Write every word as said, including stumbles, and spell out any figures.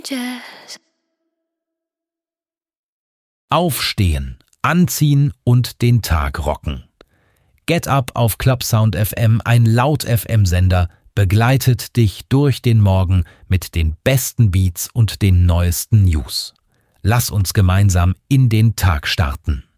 Jazz. Aufstehen, anziehen und den Tag rocken. Get Up auf Clubsound F M, ein Laut-F M-Sender, begleitet dich durch den Morgen mit den besten Beats und den neuesten News. Lass uns gemeinsam in den Tag starten.